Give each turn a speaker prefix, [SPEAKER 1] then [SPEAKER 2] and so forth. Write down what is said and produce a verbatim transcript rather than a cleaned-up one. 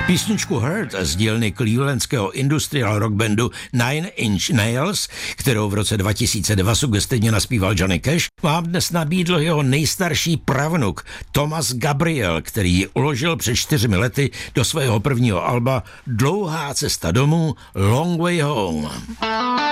[SPEAKER 1] Písničku Hurt z dílny clevelandského industrial rock bandu Nine Inch Nails, kterou v roce dva tisíce dva sugestivně naspíval Johnny Cash, vám dnes nabídl jeho nejstarší pravnuk Thomas Gabriel, který ji uložil před čtyřmi lety do svého prvního alba Dlouhá cesta domů, Long Way Home.